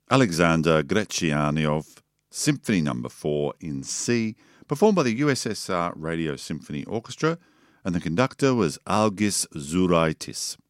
Alexander Gretshianiov, Symphony No. 4 in C, performed by the USSR Radio Symphony Orchestra, and the conductor was Algis Zuraitis.